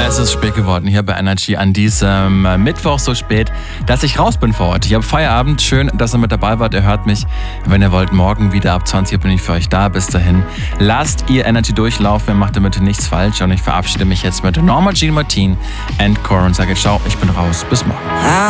Es ist spät geworden hier bei Energy an diesem Mittwoch, so spät, dass ich raus bin für heute. Ich habe Feierabend. Schön, dass ihr mit dabei wart. Ihr hört mich, wenn ihr wollt, morgen wieder ab 20 Uhr bin ich für euch da. Bis dahin, lasst ihr Energy durchlaufen. Ihr macht damit nichts falsch. Und ich verabschiede mich jetzt mit Norma Jean Martin and Core und sage ciao, ich bin raus. Bis morgen.